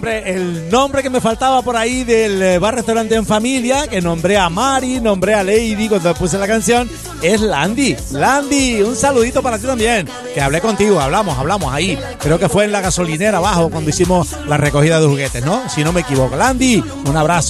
El nombre que me faltaba por ahí del bar restaurante En Familia, que nombré a Mari, nombré a Lady cuando puse la canción, es Landy. Landy, un saludito para ti también, que hablé contigo, hablamos ahí, creo que fue en la gasolinera abajo cuando hicimos la recogida de juguetes, ¿no? Si no me equivoco. Landy, un abrazo.